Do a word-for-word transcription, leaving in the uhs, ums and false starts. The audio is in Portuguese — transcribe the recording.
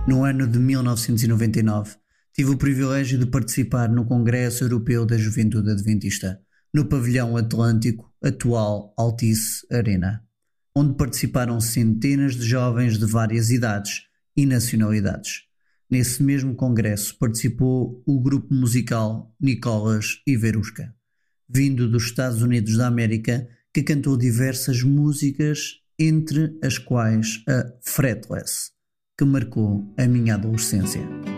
No ano de mil novecentos e noventa e nove, tive o privilégio de participar no Congresso Europeu da Juventude Adventista, no pavilhão Atlântico, atual Altice Arena, onde participaram centenas de jovens de várias idades e nacionalidades. Nesse mesmo congresso participou o grupo musical Nicolas e Verushka, vindo dos Estados Unidos da América, que cantou diversas músicas, entre as quais a Fretless, que marcou a minha adolescência.